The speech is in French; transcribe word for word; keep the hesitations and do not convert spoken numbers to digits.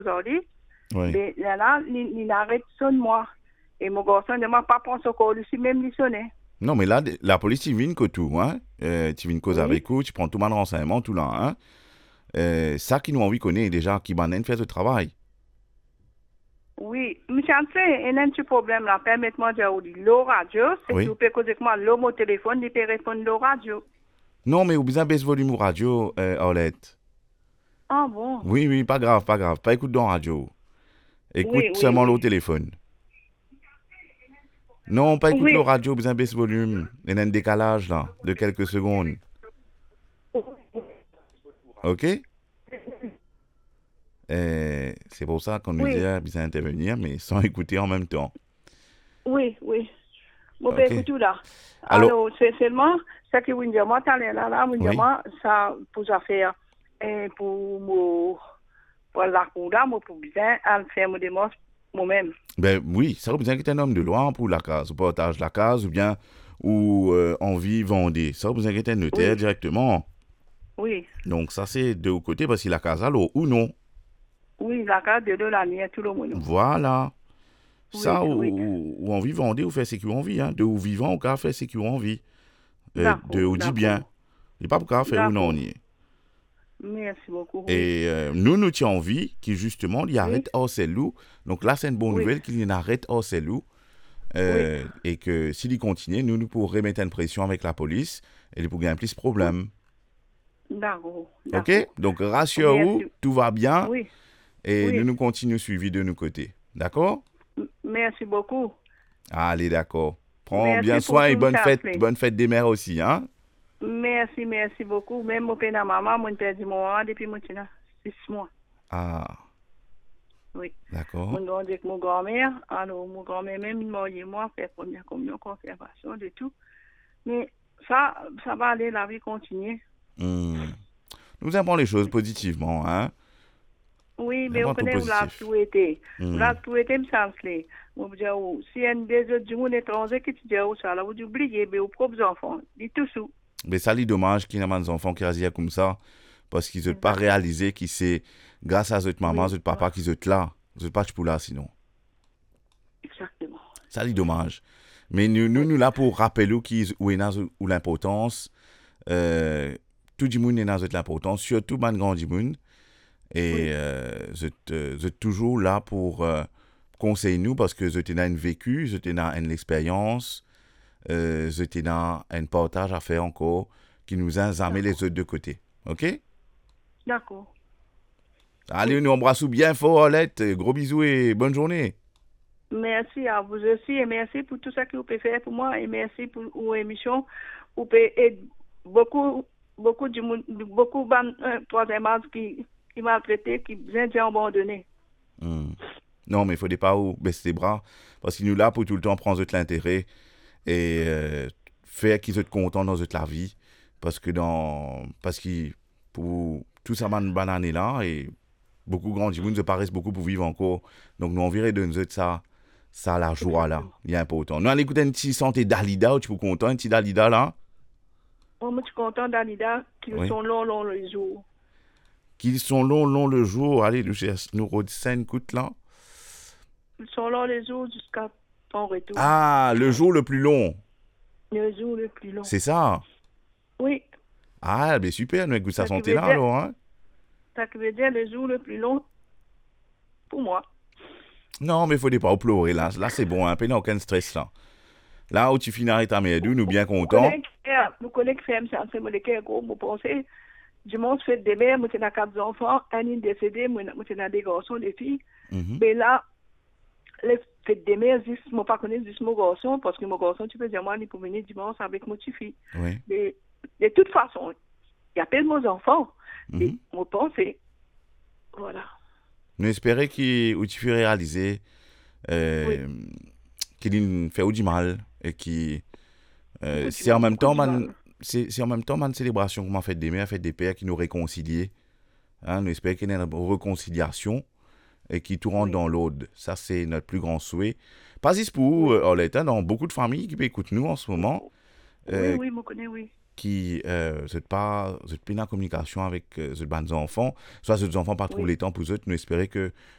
aujourd'hui. Oui. Mais là, là, il, il arrête sonne moi. Et mon garçon ne m'a pas pensé encore ici, même il sonnait. Non, mais là, la police, tu viens que tout, hein. Euh, tu viens cause Oui. avec eux, tu prends tout le renseignement, tout là, hein. Euh, ça qui nous envie connaît déjà, qui m'a fait ce travail. Oui, monsieur Ansel, il y a un petit problème là. Permettez-moi de vous dire, le radio, c'est que Oui. vous pouvez causer avec moi, le mot téléphone, il peut répondre le radio. Non, mais vous besoin baisse volume au radio, euh, Orlette. Ah bon? Oui, oui, pas grave, pas grave. Pas écoute dans la radio. Écoute Oui, oui, seulement le oui. téléphone. Non, pas écoute le Oui. radio, besoin baisse volume. Il y a un décalage là, de quelques secondes. Ok? Euh, c'est pour ça qu'on nous dit, Oui, ah, besoin intervenir, mais sans écouter en même temps. oui, oui. Mon père Ok? écoute tout là. Alors, Alors, c'est seulement, ça que vous me dites, moi, t'as là, là, vous me dites, oui. moi, ça, pour ça faire, et pour moi, pour la cour là, moi, pour bien, à faire mon démarche moi-même. Ben oui, ça besoin que tu es un homme de loi pour la case, ou partage la case, ou bien, ou euh, envie vendée. Ça besoin que tu es un notaire Oui, directement. oui, Donc ça c'est de l'autre côté parce qu'il a case alors ou non. oui, la carte de la mienne, tout le monde. Voilà. Oui, Ça, ou, oui. ou, ou envie vendée, ou fait ce qu'on envie. Hein. De ou vivant, ou qu'à faire ce qu'on envie. Euh, de D'accord, ou dit bien. d'accord, Il n'y a pas pour qu'à faire ou non. d'accord. ni. Merci beaucoup, oui. Et euh, nous, nous tient envie qui justement, il Oui, arrête Orselou. Donc là, c'est une bonne oui, nouvelle qu'il y arrête Orselou. oui. Euh, et que s'il y continue, nous, nous pourrons remettre une pression avec la police et pour gagner plus de problèmes. D'accord, OK? d'accord. Donc, rassure-vous, Merci. tout va bien Oui, et nous oui. nous continuons suivi de nos côtés. D'accord? M- Merci beaucoup. Allez, d'accord. Prends bien Merci pour soin et tout, bonne monsieur fête, Ansley. bonne fête des mères aussi, hein? Merci, merci beaucoup. Même mon père et maman, mon père dit moi depuis mon petit six mois. Ah, Oui. d'accord. Mon grand avec mon grand-mère. Alors, mon grand-mère même, il m'a dit moi, faire première communion, confirmation, de tout. Mais ça, ça va aller, la vie continue. Hmm. Nous apprenons les choses positivement, hein? Oui, Nous mais on apprenons tout connaît où l'a positif. tout été. Où Hmm. l'a tout été, me semble. On dit, oh, si un des autres du monde étranger qui te dit, oh, ça, là, vous oubliez, mais aux propres enfants. Dis tout ça. Mais ça, c'est dommage qu'il y ait des enfants qui réagissent comme ça parce qu'ils n'ont pas D'accord. réalisé que c'est grâce à votre maman, Oui, votre papa qui sont là. Vous n'êtes pas pour là sinon. exactement. Ça, c'est dommage. Mais nous, nous, Oui, nous là pour rappeler qui où est dans- où l'importance. Euh, tout le monde est dans l'importance, surtout les grands du monde. Et oui, euh, je te- je suis toujours là pour euh, conseiller nous parce que je t'ai dans une vécu, je t'ai dans une expérience, euh, je t'ai dans un partage à faire encore qui nous a amené les d'accord. autres de côté. OK? D'accord. Allez, Oui. nous embrassons bien fort, Olette. Gros bisous et bonne journée. Merci à vous aussi et merci pour tout ça que vous pouvez faire pour moi et merci pour vos émissions. Vous pouvez aider beaucoup, beaucoup de monde, beaucoup de troisième âge qui, qui maltraités, qui vient d'y abandonner. Hmm. Non, mais il ne faut pas où baisser les bras parce qu'il nous là pour tout le temps prendre de l'intérêt et euh, faire qu'ils soient contents dans notre la vie parce que dans parce que pour tout ça man banane là et beaucoup de grands gens nous paraissent beaucoup pour vivre encore donc nous on virait de nous autres ça ça la joie là Exactement. il est important nous allons écouter un petit santé Dalida tu es content un petit Dalida là Moi, je suis content d'Anida qu'ils oui sont longs, longs les jours. qu'ils sont longs longs le jour allez nous cherche nous scène coûte là Ils sont longs les jours jusqu'à ton retour. ah le jour le plus long Le jour le plus long. c'est ça Oui, ah ben super nous écoutons sa ça qui santé veut là dire, alors hein ça qui veut dire le jour le plus long pour moi. non mais faut pas pleurer là là c'est bon hein pas aucun stress là là où tu finis ta mère nous bien Vous contents connaissez, vous connaissez, c'est un peu de gros, vous pensez, dimanche, fête des mères, moi, j'ai quatre enfants, un est décédé, moi, j'ai des garçons, des filles. Mhm. Mais là, les fêtes des mères, je ne pas connaître juste mon garçon, parce que mon garçon, tu peux dire, moi, il peut venir dimanche avec mon petit fille. oui Mais de toute façon, il y a pas de mes enfants. Mais Mhm. mon pensée, voilà. nous espérons qu'il ou tu fais réaliser Oui, euh, qu'il fait du mal et qui euh, beaucoup du c'est en mal, même beaucoup temps du man, mal. c'est, c'est en même temps une célébration comme en fait des mères fait des pères qui nous réconcilient hein, nous espérons qu'il y ait une réconciliation et qui tout rentre Oui, dans l'ordre ça c'est notre plus grand souhait pas juste pour oui. euh, Orlette, hein, dans beaucoup de familles qui écoutent nous en ce moment Oui, euh, oui, je connais, oui. qui euh, sont pas sont plus en communication avec euh, les enfants soit les enfants pas trouver Oui, le temps pour eux nous espérer que